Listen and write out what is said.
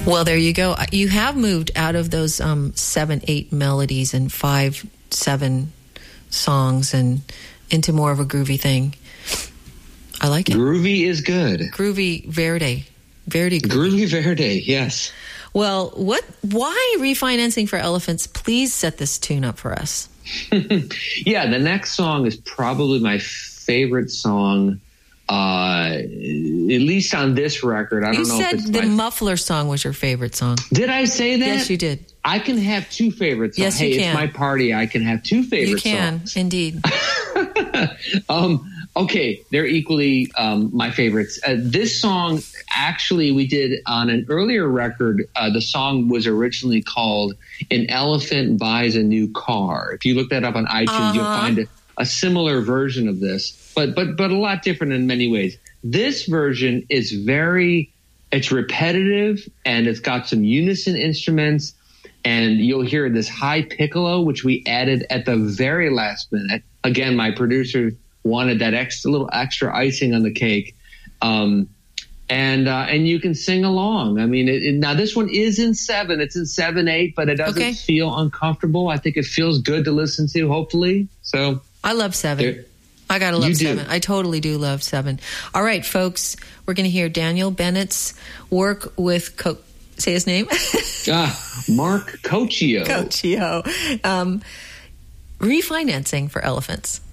Well, there you go. You have moved out of those 7-8 melodies and 5-7 songs and into more of a groovy thing. I like it. Groovy is good. Groovy Verde. Verdi groovy. Groovy Verde, yes. Well, why Refinancing for Elephants? Please set this tune up for us. Yeah, the next song is probably my favorite song, at least on this record. I don't know if it's the Muffler song was your favorite song. Did I say that? Yes, you did. I can have two favorite songs. Yes, you can. It's my party. I can have two favorite songs. You can, indeed. Okay, they're equally my favorites. This song, actually, we did on an earlier record. The song was originally called "An Elephant Buys a New Car." If you look that up on iTunes, you'll find a similar version of this, but a lot different in many ways. This version is it's repetitive, and it's got some unison instruments, and you'll hear this high piccolo, which we added at the very last minute. Again, my producer wanted that little extra icing on the cake. And you can sing along. I mean, now this one is in 7. It's in 7/8, but it doesn't feel uncomfortable. I think it feels good to listen to, hopefully. So I love 7. I got to love 7. I totally do love 7. All right, folks, we're going to hear Daniel Bennett's work with say his name? Mark Cocchio. Refinancing for Elephants.